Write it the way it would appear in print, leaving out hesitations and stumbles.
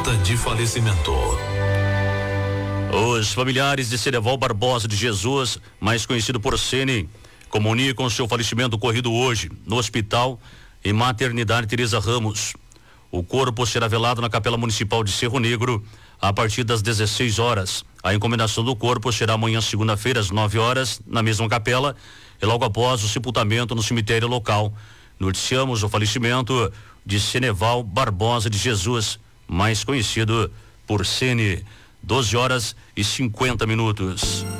data de falecimento. Os familiares de Ceneval Barbosa de Jesus, mais conhecido por Sene, comunicam seu falecimento ocorrido hoje no Hospital e Maternidade Teresa Ramos. O corpo será velado na Capela Municipal de Cerro Negro a partir das 16 horas. A encomendação do corpo será amanhã, segunda-feira, às 9 horas, na mesma capela, e logo após o sepultamento no cemitério local. Noticiamos o falecimento de Ceneval Barbosa de Jesus, mais conhecido por Sene. 12 horas e 50 minutos.